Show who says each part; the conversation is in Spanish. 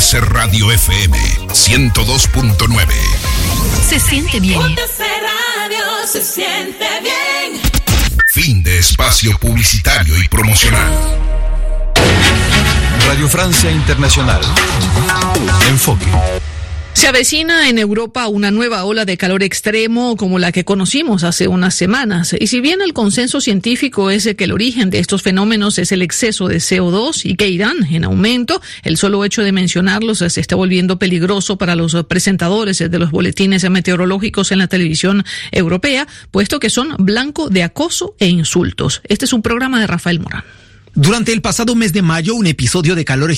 Speaker 1: UTC Radio FM 102.9.
Speaker 2: Se siente bien.
Speaker 3: UTC Radio se siente bien.
Speaker 1: Fin de espacio publicitario y promocional.
Speaker 4: Radio Francia Internacional. Enfoque.
Speaker 2: Se avecina en Europa una nueva ola de calor extremo como la que conocimos hace unas semanas. Y si bien el consenso científico es que el origen de estos fenómenos es el exceso de CO2 y que irán en aumento, el solo hecho de mencionarlos se está volviendo peligroso para los presentadores de los boletines meteorológicos en la televisión europea, puesto que son blanco de acoso e insultos. Este es un programa de Rafael Morán.
Speaker 5: Durante el pasado mes de mayo, un episodio de calor